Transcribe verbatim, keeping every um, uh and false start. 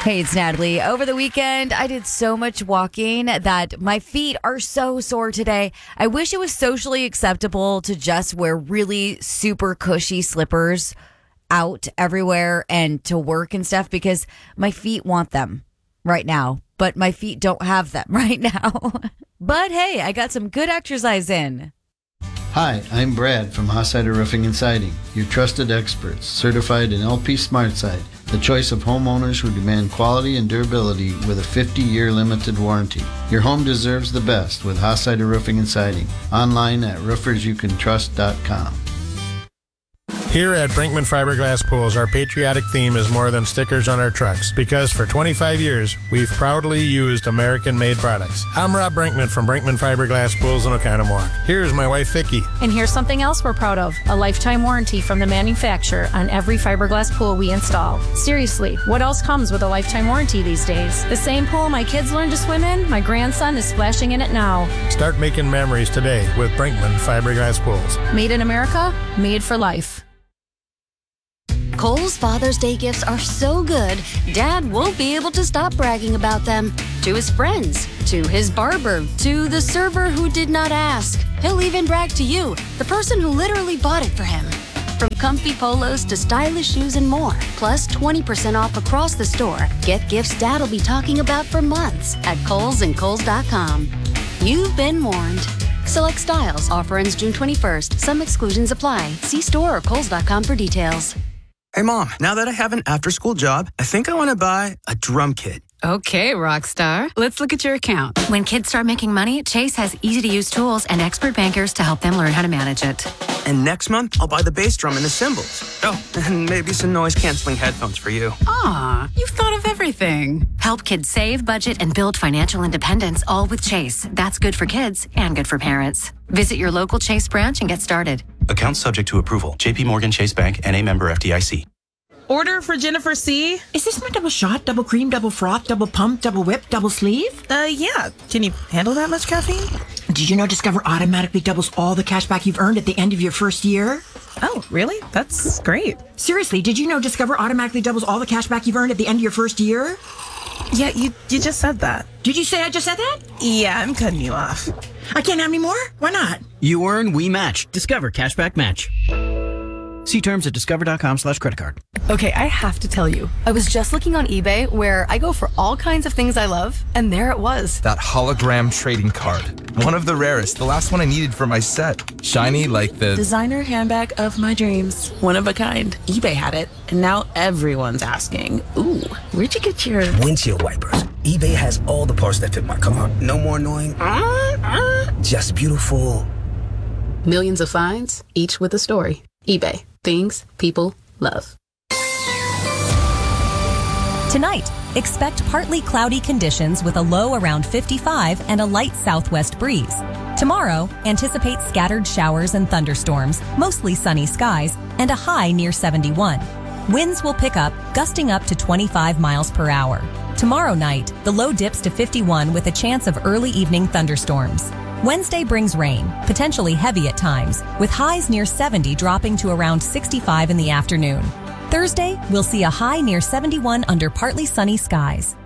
Hey, it's Natalie. Over the weekend, I did so much walking that my feet are so sore today. I wish it was socially acceptable to just wear really super cushy slippers out everywhere and to work and stuff because my feet want them right now, but my feet don't have them right now. But hey, I got some good exercise in. Hi, I'm Brad from Hossider Roofing and Siding, your trusted experts, certified in L P SmartSide, the choice of homeowners who demand quality and durability with a fifty-year limited warranty. Your home deserves the best with Hossider Roofing and Siding. Online at roofers you can trust dot com. Here at Brinkman Fiberglass Pools, our patriotic theme is more than stickers on our trucks, because for twenty-five years, we've proudly used American-made products. I'm Rob Brinkman from Brinkman Fiberglass Pools in Oconomowoc. Here's my wife, Vicki. And here's something else we're proud of, a lifetime warranty from the manufacturer on every fiberglass pool we install. Seriously, what else comes with a lifetime warranty these days? The same pool my kids learned to swim in, my grandson is splashing in it now. Start making memories today with Brinkman Fiberglass Pools. Made in America, made for life. Kohl's Father's Day gifts are so good, Dad won't be able to stop bragging about them. To his friends, to his barber, to the server who did not ask. He'll even brag to you, the person who literally bought it for him. From comfy polos to stylish shoes and more, plus twenty percent off across the store. Get gifts Dad'll be talking about for months at Kohl's and Kohl's dot com. You've been warned. Select styles. Offer ends June twenty-first. Some exclusions apply. See store or Kohl's dot com for details. Hey, Mom, now that I have an after-school job, I think I want to buy a drum kit. Okay, Rockstar. Let's look at your account. When kids start making money, Chase has easy-to-use tools and expert bankers to help them learn how to manage it. And next month, I'll buy the bass drum and the cymbals. Oh, and maybe some noise-canceling headphones for you. Aw, you've thought of everything. Help kids save, budget, and build financial independence, all with Chase. That's good for kids and good for parents. Visit your local Chase branch and get started. Account subject to approval. J P Morgan Chase Bank, N A member F D I C. Order for Jennifer C. Is this my double shot, double cream, double froth, double pump, double whip, double sleeve? Uh, yeah. Can you handle that much caffeine? Did you know Discover automatically doubles all the cash back you've earned at the end of your first year? Oh, really? That's great. Seriously, did you know Discover automatically doubles all the cash back you've earned at the end of your first year? Yeah, you you just said that. Did you say I just said that? Yeah, I'm cutting you off. I can't have any more? Why not? You earn, we match. Discover Cashback Match. See terms at discover.com slash credit card. Okay, I have to tell you, I was just looking on eBay where I go for all kinds of things I love, and there it was. That hologram trading card. One of the rarest. The last one I needed for my set. Shiny like the... designer handbag of my dreams. One of a kind. eBay had it, and now everyone's asking, ooh, where'd you get your... windshield wipers. eBay has all the parts that fit my car. No more annoying... Uh, uh, just beautiful. Millions of finds, each with a story. eBay. Things people love. Tonight, expect partly cloudy conditions with a low around fifty-five and a light southwest breeze. Tomorrow, anticipate scattered showers and thunderstorms, mostly sunny skies, and a high near seventy-one. Winds will pick up, gusting up to twenty-five miles per hour. Tomorrow night, the low dips to fifty-one with a chance of early evening thunderstorms. Wednesday brings rain, potentially heavy at times, with highs near seventy dropping to around sixty-five in the afternoon. Thursday, we'll see a high near seventy-one under partly sunny skies.